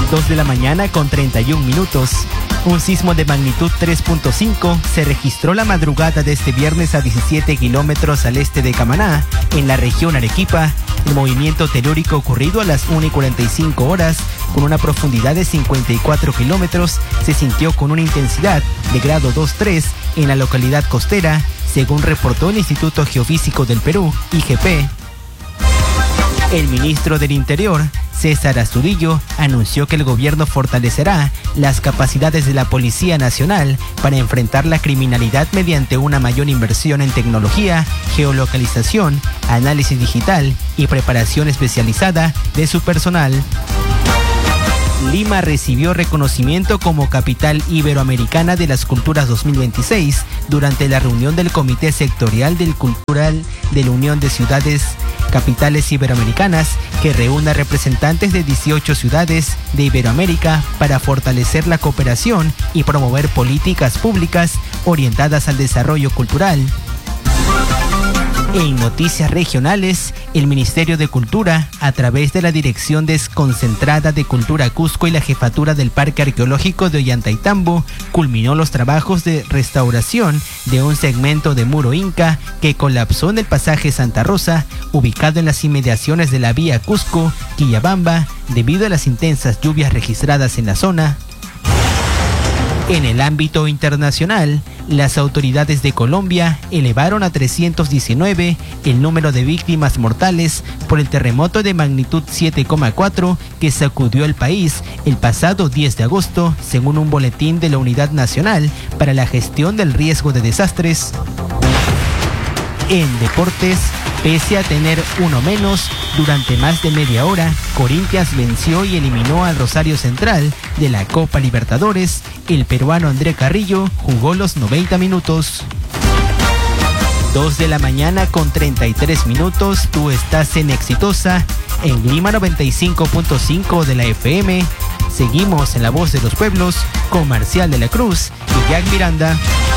2 de la mañana con 31 minutos. Un sismo de magnitud 3.5 se registró la madrugada de este viernes a 17 kilómetros al este de Camaná, en la región Arequipa. El movimiento telúrico ocurrido a las 1:45 horas, con una profundidad de 54 kilómetros, se sintió con una intensidad de grado 2-3 en la localidad costera, según reportó el Instituto Geofísico del Perú, IGP. El ministro del Interior, César Astudillo, anunció que el gobierno fortalecerá las capacidades de la Policía Nacional para enfrentar la criminalidad mediante una mayor inversión en tecnología, geolocalización, análisis digital y preparación especializada de su personal. Lima recibió reconocimiento como Capital Iberoamericana de las Culturas 2026 durante la reunión del Comité Sectorial del Cultural de la Unión de Ciudades Capitales Iberoamericanas, que reúne a representantes de 18 ciudades de Iberoamérica para fortalecer la cooperación y promover políticas públicas orientadas al desarrollo cultural. En noticias regionales, el Ministerio de Cultura, a través de la Dirección Desconcentrada de Cultura Cusco y la Jefatura del Parque Arqueológico de Ollantaytambo, culminó los trabajos de restauración de un segmento de muro inca que colapsó en el pasaje Santa Rosa, ubicado en las inmediaciones de la vía Cusco-Quillabamba, debido a las intensas lluvias registradas en la zona. En el ámbito internacional, las autoridades de Colombia elevaron a 319 el número de víctimas mortales por el terremoto de magnitud 7,4 que sacudió el país el pasado 10 de agosto, según un boletín de la Unidad Nacional para la Gestión del Riesgo de Desastres. En deportes, pese a tener uno menos, durante más de media hora, Corinthians venció y eliminó al Rosario Central de la Copa Libertadores. El peruano André Carrillo jugó los 90 minutos. 2 de la mañana con 33 minutos, tú estás en Exitosa, en Lima 95.5 de la FM. Seguimos en La Voz de los Pueblos con Marcial de la Cruz y Jack Miranda.